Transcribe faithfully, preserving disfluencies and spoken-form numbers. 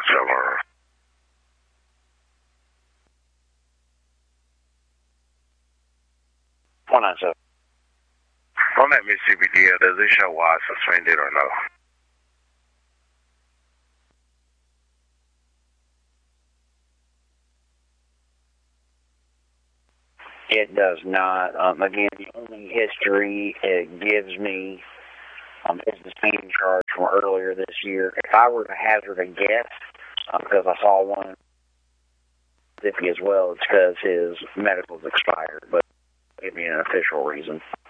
seven. one nine seven. On that Mississippi deal, does it show why it's suspended or no? It does not. Um, again, the only history it gives me um, is the speeding charge from earlier this year. If I were to hazard a guess, um, because I saw one Mississippi as well, it's because his medical's expired, but give me an official reason.